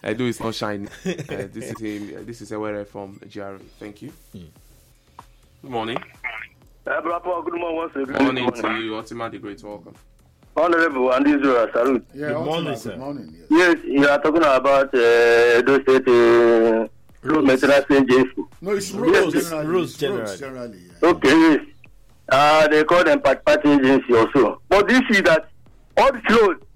Edo is not shining. This is a word from GRA. Thank you. Good morning. Good morning. Good morning to you, Ultimate the Great. Welcome. Honorable and Israel, salute. Yeah, Good morning, sir. Good morning. Yes, you are talking about Edo State road maintenance agency. No, it's Rules generally. Yeah. Okay, yes. They call them party agency also. But this is that all the roads